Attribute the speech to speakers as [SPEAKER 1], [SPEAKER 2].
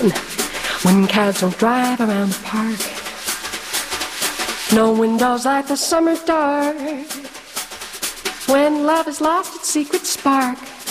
[SPEAKER 1] sun. When cabs don't drive around the park. No windows light the summer dark. When love has lost its secret spark.